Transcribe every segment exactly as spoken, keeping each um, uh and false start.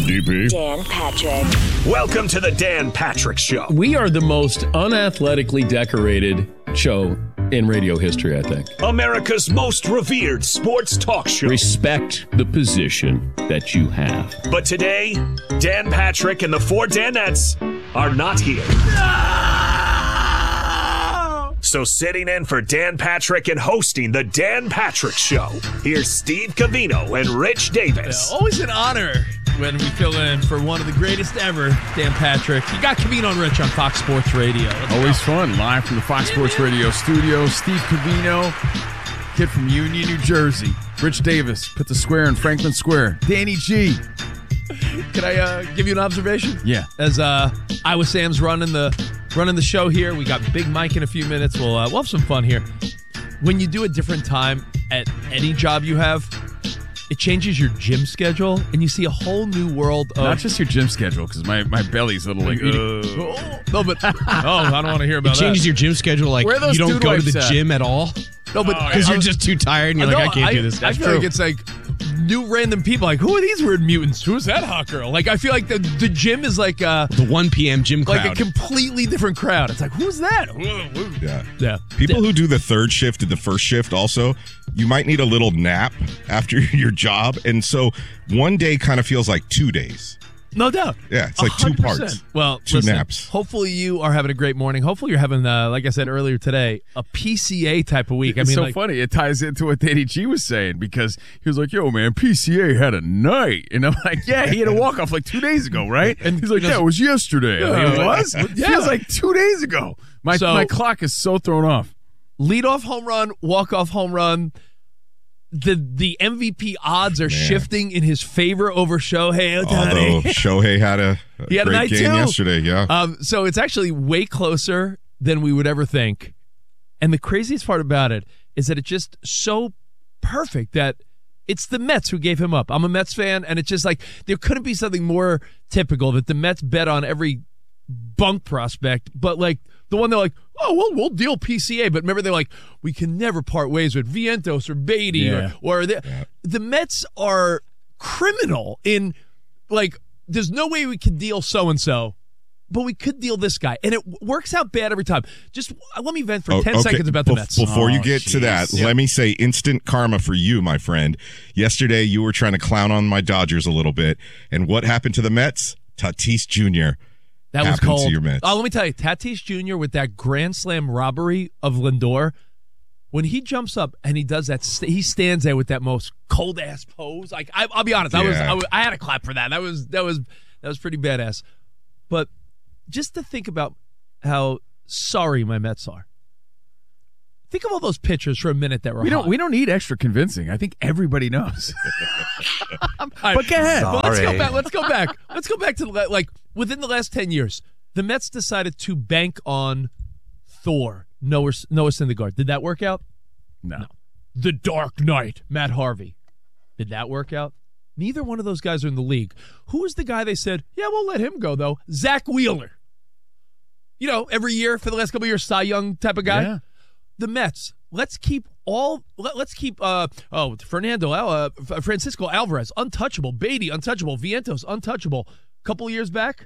D P. Dan Patrick. Welcome to the Dan Patrick Show. We are the most unathletically decorated show in radio history, I think. America's most revered sports talk show. Respect the position that you have. But today, Dan Patrick and the four Danettes are not here. So sitting in for Dan Patrick and hosting the Dan Patrick Show, here's Steve Covino and Rich Davis. Yeah, always an honor when we fill in for one of the greatest ever, Dan Patrick. You got Covino and Rich on Fox Sports Radio. Let's Always go. fun. Live from the Fox Yeah, Sports man. Radio studio. Steve Covino, kid from Union, New Jersey. Rich Davis, put the square in Franklin Square. Danny G. Can I uh, give you an observation? Yeah. As uh, Iowa Sam's running the running the show here, we got Big Mike in a few minutes. We'll, uh, we'll have some fun here. When you do a different time at any job you have, it changes your gym schedule, and you see a whole new world of... Not just your gym schedule, because my, my belly's a little like... Oh, no, but... Oh, I don't want to hear about It changes that. your gym schedule, like Where are those you don't dude go to wipes the at? gym at all No, but... because you're just too tired and you're like, I can't do this. I That's feel true. like it's like new random people. Like, who are these weird mutants? Who's that hot girl? Like, I feel like the, the gym is like uh the one p.m. gym crowd. like a completely different crowd. It's like, who's that? Yeah. Yeah. People who do the third shift and the first shift also, you might need a little nap after your job. And so one day kind of feels like two days. No doubt. Yeah, it's like two one hundred percent. parts. Well, Two listen, naps. Hopefully you are having a great morning. Hopefully you're having, uh, like I said earlier today, a P C A type of week. I It's mean, so like, funny. It ties into what Danny G was saying, because he was like, yo, man, P C A had a night. And I'm like, yeah, he had a walk-off like two days ago, right? And he's like, yeah, it was yesterday. I'm like, it was? It Yeah. feels like two days ago. My, So- my clock is so thrown off. leadoff home run, walk-off home run. The the M V P odds are shifting in his favor over Shohei Ohtani. Although Shohei had a, a He had a great night game too. yesterday, yeah. Um, so it's actually way closer than we would ever think. And the craziest part about it is that it's just so perfect that it's the Mets who gave him up. I'm a Mets fan, and it's just like there couldn't be something more typical that the Mets bet on every bunk prospect, but like the one they're like, oh, well, we'll deal P C A. But remember, they're like, we can never part ways with Vientos or Beatty Yeah. or, or the, the Mets are criminal in like, there's no way we can deal so-and-so, but we could deal this guy. And it w- works out bad every time. Just uh, let me vent for Oh, ten okay. seconds about the Bef- Mets. Before you Oh, get to that, jeez. let me say instant karma for you, my friend. Yesterday, you were trying to clown on my Dodgers a little bit. And what happened to the Mets? Tatis Junior That was happened cold. to your Mets. Oh, let me tell you, Tatis Junior with that grand slam robbery of Lindor, when he jumps up and he does that, st- he stands there with that most cold ass pose. Like I, I'll be honest, I was, Yeah. I was, I had a clap for that. That was, that was, that was pretty badass. But just to think about how sorry my Mets are. Think of all those pitchers for a minute that were We don't hot. we don't need extra convincing. I think everybody knows. All right, But go ahead. But let's go back. Let's go back. Let's go back to the, like within the last ten years, the Mets decided to bank on Thor, Noah, Noah Syndergaard. Did that work out? No. The Dark Knight, Matt Harvey. Did that work out? Neither one of those guys are in the league. Who was the guy they said, yeah, we'll let him go, though? Zach Wheeler. You know, every year for the last couple of years, Cy Young type of guy. Yeah. The Mets, let's keep all, let, let's keep, uh, oh, Fernando, uh, Francisco Alvarez, untouchable. Beatty, untouchable. Vientos, untouchable. A couple of years back,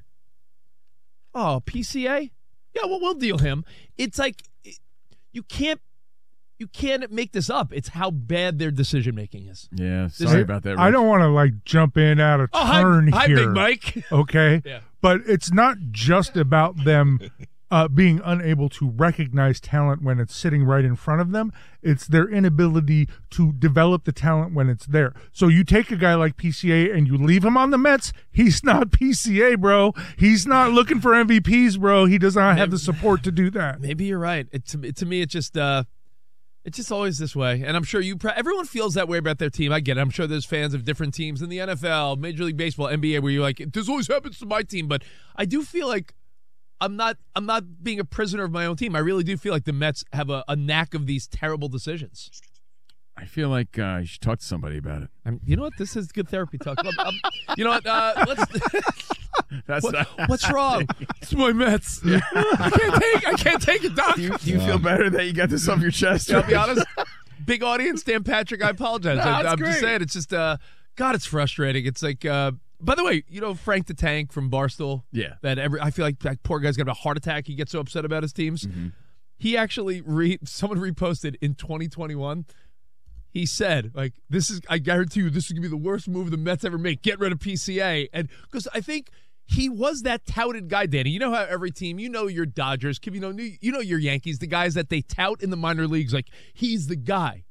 oh, P C A? Yeah, well, we'll deal him. It's like, you can't, you can't make this up. It's how bad their decision making is. Yeah, sorry about that. I Rich. don't want to like jump in out of Oh, hi, turn hi, here. Big Mike. Okay. Yeah. But it's not just about them uh, being unable to recognize talent when it's sitting right in front of them. It's their inability to develop the talent when it's there. So you take a guy like P C A and you leave him on the Mets, he's not P C A, bro. He's not looking for M V Ps, bro. He does not have the support to do that. Maybe you're right. It, to, it, to me, it just, uh, it's just always this way. And I'm sure you, pro- everyone feels that way about their team. I get it. I'm sure there's fans of different teams in the N F L, Major League Baseball, N B A, where you're like, this always happens to my team. But I do feel like I'm not I'm not being a prisoner of my own team. I really do feel like the Mets have a, a knack of these terrible decisions. I feel like uh, you should talk to somebody about it. I'm, you know what? This is good therapy talk. I'm, I'm, you know what? Uh, let's. That's what, not, what's wrong? It's my Mets. I can't take. I can't take it, Doc. do you, do you feel better that you got this off your chest? I'll be honest. Big audience, Dan Patrick. I apologize. No, I, it's I'm great. just saying. It's just. Uh, God, it's frustrating. It's like uh, By the way, you know Frank the Tank from Barstool? Yeah. That every I feel like that poor guy's got a heart attack. He gets so upset about his teams. Mm-hmm. He actually, re- someone reposted in twenty twenty-one, he said, like, this is, I guarantee you, this is going to be the worst move the Mets ever make. Get rid of P C A. And because I think he was that touted guy, Danny. You know how every team, you know your Dodgers, you know, you know your Yankees, the guys that they tout in the minor leagues, like, he's the guy.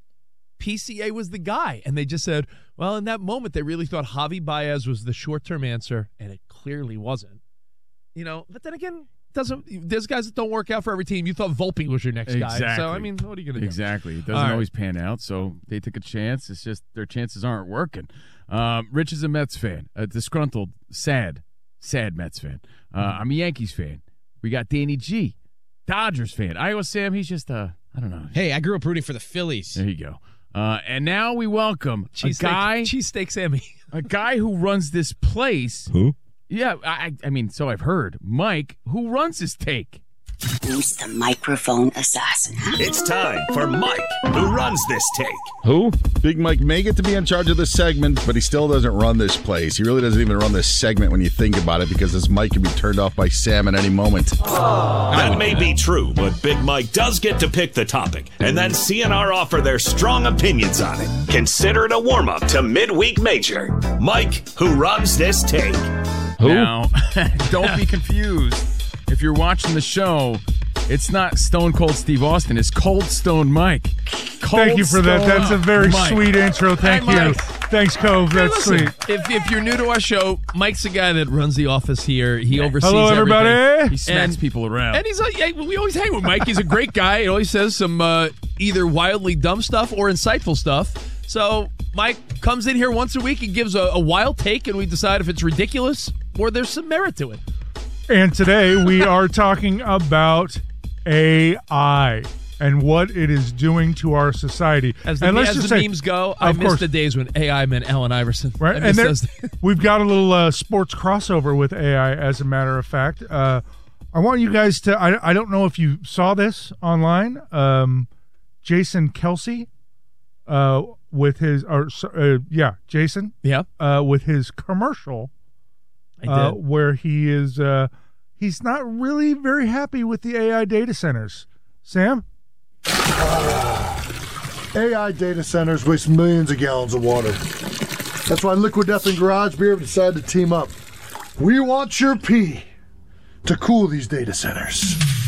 P C A was the guy. And they just said, well, in that moment, they really thought Javi Baez was the short-term answer, and it clearly wasn't. You know, but then again, doesn't there's guys that don't work out for every team. You thought Volpe was your next exactly. guy. So, I mean, what are you going to do? Exactly. It doesn't All right. always pan out, so they took a chance. It's just their chances aren't working. Um, Rich is a Mets fan, a disgruntled, sad, sad Mets fan. Uh, mm-hmm. I'm a Yankees fan. We got Danny G, Dodgers fan. Iowa Sam, he's just, uh, I don't know. Hey, I grew up rooting for the Phillies. There you go. Uh, and now we welcome cheese a guy. Cheesesteak Sammy. A guy who runs this place. Who? Yeah, I, I mean, so I've heard. Mike, who runs his take. Who's the microphone assassin, huh? It's time for Mike, who runs this take. Who? Big Mike may get to be in charge of this segment, but he still doesn't run this place. He really doesn't even run this segment when you think about it, because this mic can be turned off by Sam at any moment. Oh, that may be true, but Big Mike does get to pick the topic, and then C N R offer their strong opinions on it. Consider it a warm-up to Midweek Major. Mike, who runs this take. Who? Now, don't be confused. If you're watching the show, it's not Stone Cold Steve Austin. It's Cold Stone Mike. Cold Thank you for that. That's a very Mike. sweet intro. Thank Hi, you. Mike. Thanks, Cove. Hey, That's listen, sweet. If, if you're new to our show, Mike's the guy that runs the office here. He oversees Hello, everybody. everything. He smacks And- people around. And he's like, yeah, we always hang with Mike. He's a great guy. He always says some uh, either wildly dumb stuff or insightful stuff. So Mike comes in here once a week and gives a, a wild take, and we decide if it's ridiculous or there's some merit to it. And today we are talking about A I and what it is doing to our society. As the, and let's as just the say, memes go, I of miss course, the days when A I meant Allen Iverson. right? I And miss there, those we've got a little uh, sports crossover with A I, as a matter of fact. Uh, I want you guys to, I, I don't know if you saw this online. Um, Jason Kelsey uh, with his, or uh, yeah, Jason. Yeah. Uh, with his commercial. I did. Uh, where he is, uh, he's not really very happy with the A I data centers. Sam? A I data centers waste millions of gallons of water. That's why Liquid Death and Garage Beer have decided to team up. We want your pee to cool these data centers.